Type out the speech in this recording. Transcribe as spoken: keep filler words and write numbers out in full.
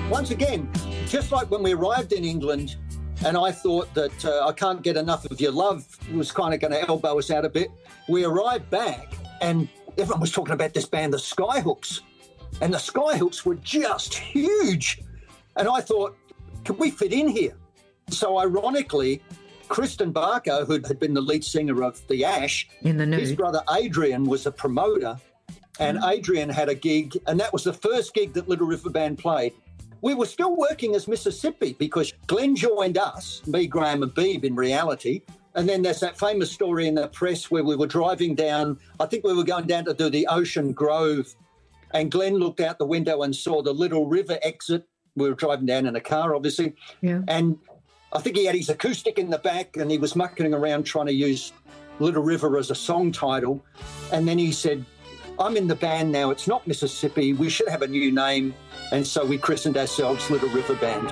Once again, just like when we arrived in England, and I thought that uh, I Can't Get Enough of Your Love was kind of going to elbow us out a bit. We arrived back and everyone was talking about this band, the Skyhooks. And the Skyhooks were just huge. And I thought, can we fit in here? So ironically, Kristen Barker, who had been the lead singer of The Ash, in the Nude, his brother Adrian was a promoter. And Adrian had a gig, and that was the first gig that Little River Band played. We were still working as Mississippi because Glenn joined us, me, Graham and Beebe in reality. And then there's that famous story in the press where we were driving down, I think we were going down to do the Ocean Grove, and Glenn looked out the window and saw the Little River exit. We were driving down in a car, obviously. Yeah. And I think he had his acoustic in the back and he was mucking around trying to use Little River as a song title. And then he said, I'm in the band now. It's not Mississippi. We should have a new name. And so we christened ourselves Little River Band.